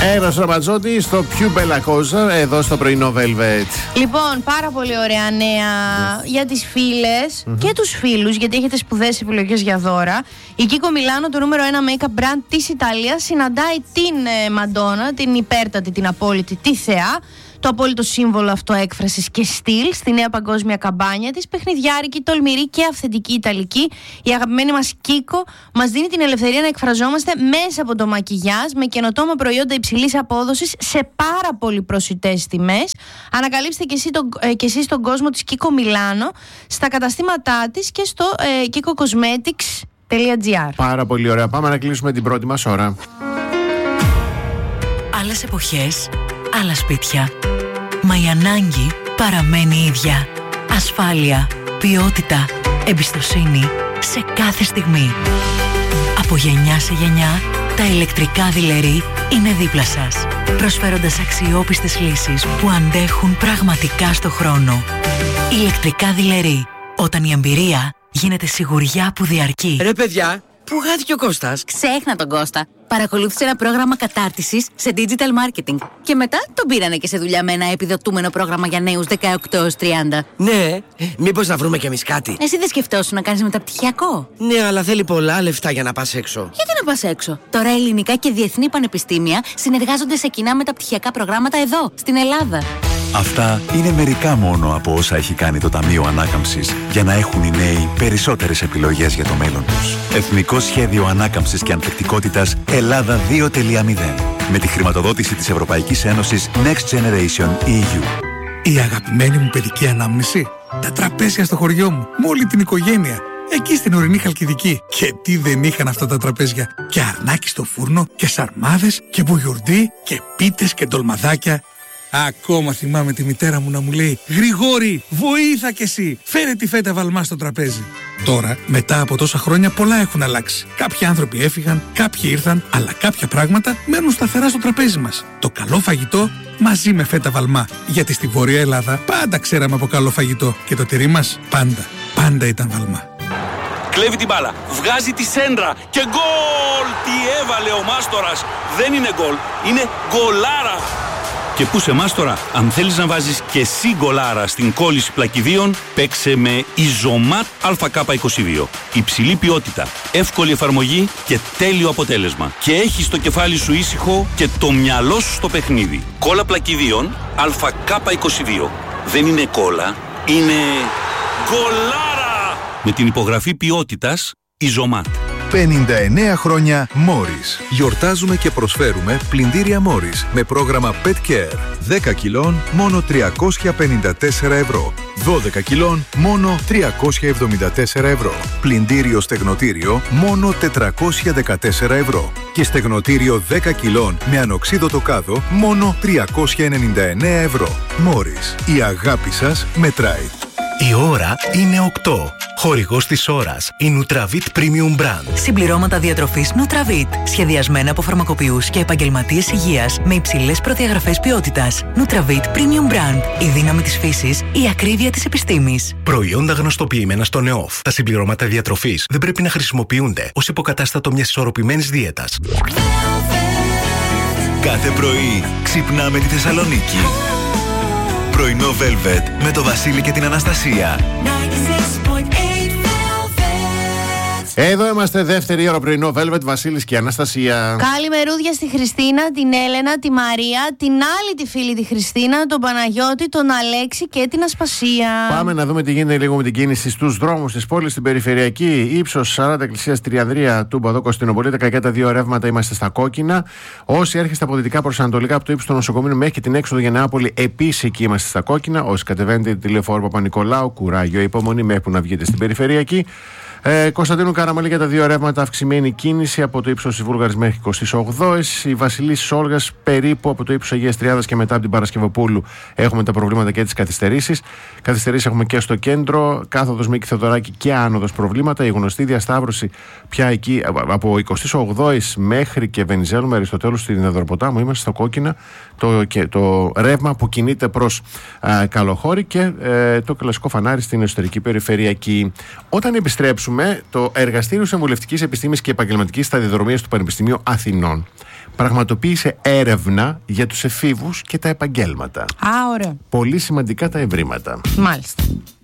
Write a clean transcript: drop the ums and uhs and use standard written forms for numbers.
Έρας Ραματζότη στο Πιου Μπέλα Κόζα, εδώ στο πρωινό Velvet. Λοιπόν, πάρα πολύ ωραία νέα για τις φίλες και τους φίλους, γιατί έχετε σπουδαίες επιλογές για δώρα. Η Kiko Milano, το νούμερο 1 make-up brand της Ιταλίας, συναντάει την Μαντόνα, την υπέρτατη, την απόλυτη, τη θεά. Το απόλυτο σύμβολο αυτοέκφρασης και στυλ στη νέα παγκόσμια καμπάνια της, παιχνιδιάρικη, τολμηρή και αυθεντική Ιταλική. Η αγαπημένη μας Kiko μας δίνει την ελευθερία να εκφραζόμαστε μέσα από το μακιγιάζ με καινοτόμα προϊόντα υψηλής απόδοσης σε πάρα πολύ προσιτές τιμές. Ανακαλύψτε και εσείς τον κόσμο της Kiko Milano στα καταστήματά της και στο kikocosmetics.gr. Πάρα πολύ ωραία. Πάμε να κλείσουμε την πρώτη μας ώρα. Άλλες εποχές, άλλα σπίτια. Μα η ανάγκη παραμένει η ίδια. Ασφάλεια, ποιότητα, εμπιστοσύνη σε κάθε στιγμή. Από γενιά σε γενιά, τα ηλεκτρικά δειλερί είναι δίπλα σας, προσφέροντας αξιόπιστες λύσεις που αντέχουν πραγματικά στο χρόνο. Ηλεκτρικά δειλερί, όταν η εμπειρία γίνεται σιγουριά που διαρκεί. Ρε παιδιά, πού χάθηκε ο Κώστας? Ξέχνα τον Κώστα. Παρακολούθησε ένα πρόγραμμα κατάρτισης σε digital marketing. Και μετά τον πήρανε και σε δουλειά με ένα επιδοτούμενο πρόγραμμα για νέους 18-30. Ναι, μήπως να βρούμε κι εμείς κάτι? Εσύ δεν σκεφτόσουν να κάνεις μεταπτυχιακό? Ναι, αλλά θέλει πολλά λεφτά για να πας έξω. Γιατί να πας έξω? Τώρα ελληνικά και διεθνή πανεπιστήμια συνεργάζονται σε κοινά μεταπτυχιακά προγράμματα εδώ, στην Ελλάδα. Αυτά είναι μερικά μόνο από όσα έχει κάνει το Ταμείο Ανάκαμψης για να έχουν οι νέοι περισσότερες επιλογές για το μέλλον τους. Εθνικό Σχέδιο Ανάκαμψης και Ανθεκτικότητας Ελλάδα 2.0 με τη χρηματοδότηση της Ευρωπαϊκής Ένωσης Next Generation EU. Η αγαπημένη μου παιδική ανάμνηση. Τα τραπέζια στο χωριό μου, με όλη την οικογένεια. Εκεί στην ορεινή Χαλκιδική. Και τι δεν είχαν αυτά τα τραπέζια. Και αρνάκι στο φούρνο και σαρμάδες και μπουγιουρντί και πίτες και ντολμαδάκια. Ακόμα θυμάμαι τη μητέρα μου να μου λέει «Γρηγόρη, βοήθα κι εσύ, φέρε τη φέτα βαλμά στο τραπέζι». Τώρα, μετά από τόσα χρόνια, πολλά έχουν αλλάξει. Κάποιοι άνθρωποι έφυγαν, κάποιοι ήρθαν, αλλά κάποια πράγματα μένουν σταθερά στο τραπέζι μας. Το καλό φαγητό μαζί με φέτα βαλμά. Γιατί στη Βόρεια Ελλάδα πάντα ξέραμε από καλό φαγητό και το τυρί μας πάντα ήταν βαλμά. Κλέβει την μπάλα, βγάζει τη σέντρα και γκολ! Τι έβαλε ο Μάστορας! Δεν είναι γκολ, είναι γκολάρα! Και πού σε Μάστορα, αν θέλεις να βάζεις και εσύ γκολάρα στην κόλληση πλακιδίων, παίξε με Ιζωμάτ ΑΚ22. Υψηλή ποιότητα, εύκολη εφαρμογή και τέλειο αποτέλεσμα. Και έχεις το κεφάλι σου ήσυχο και το μυαλό σου στο παιχνίδι. Κόλλα πλακιδίων ΑΚ22. Δεν είναι κόλλα, είναι γκολάρα! Με την υπογραφή ποιότητας Ιζωμάτ. 59 χρόνια Morris. Γιορτάζουμε και προσφέρουμε πλυντήρια Morris με πρόγραμμα Pet Care. 10 κιλών μόνο 354 ευρώ. 12 κιλών μόνο 374 ευρώ. Πλυντήριο στεγνοτήριο μόνο 414 ευρώ. Και στεγνοτήριο 10 κιλών με ανοξίδωτο κάδο μόνο 399 ευρώ. Morris. Η αγάπη σας μετράει. Η ώρα είναι 8. Χορηγός της ώρας, η Nutravit Premium Brand. Συμπληρώματα διατροφής Nutravit, σχεδιασμένα από φαρμακοποιούς και επαγγελματίες υγείας με υψηλές προδιαγραφές ποιότητας. Nutravit Premium Brand. Η δύναμη της φύσης, η ακρίβεια της επιστήμης. Προϊόντα γνωστοποιημένα στο ΝΕΟΦ. Τα συμπληρώματα διατροφής δεν πρέπει να χρησιμοποιούνται ως υποκατάστατο μιας ισορροπημένης δίαιτας. Κάθε πρωί ξυπνάμε τη Θεσσαλονίκη. Πρωινό Velvet με το Βασίλη και την Αναστασία. Εδώ είμαστε, δεύτερη ώρα πρωινό Velvet, Βασίλης και Αναστασία. Καλημερούδια στη Χριστίνα, την Έλενα, τη Μαρία, την άλλη τη φίλη τη Χριστίνα, τον Παναγιώτη, τον Αλέξη και την Ασπασία. Πάμε να δούμε τι γίνεται λίγο με την κίνηση στους δρόμους της πόλης, στην περιφερειακή. Ύψος 40 Εκκλησίας Τριανδρία του Μπαδό Κωνσταντινοπολίτα, κακιά τα δύο ρεύματα, είμαστε στα κόκκινα. Όσοι έρχεστε από δυτικά προς ανατολικά, από το ύψος των νοσοκομείων μέχρι και την έξοδο για Νεάπολη, επίσης εκεί είμαστε στα κόκκινα. Όσοι κατεβαίνετε τη λεωφόρο Παπα-Νικολάου, κουράγιο, υπομονή μέχρι που να βγείτε στην περιφερειακή. Κωνσταντίνου Καραμαλή για τα δύο ρεύματα, αυξημένη κίνηση από το ύψος της Βούλγαρης μέχρι 28ης. Η Βασιλής Όλγας περίπου από το ύψος Αγίας Τριάδας και μετά από την Παρασκευοπούλου έχουμε τα προβλήματα και τις καθυστερήσεις. Καθυστερήσεις έχουμε και στο κέντρο, κάθοδος Μίκη Θεοδωράκη και άνοδος προβλήματα. Η γνωστή διασταύρωση πια εκεί από 28ης μέχρι και Βενιζέλου με Αριστοτέλου στην Εδροποτάμο. Είμαστε στα κόκκινα. Το ρεύμα που κινείται προς Καλοχώρη και το κλασικό φανάρι στην εσωτερική περιφερειακή. Όταν επιστρέψουμε, το Εργαστήριο Συμβουλευτικής Επιστήμης και Επαγγελματικής Σταδιοδρομίας του Πανεπιστημίου Αθηνών πραγματοποίησε έρευνα για τους εφήβους και τα επαγγέλματα. Ωραία. Πολύ σημαντικά τα ευρήματα. Μάλιστα.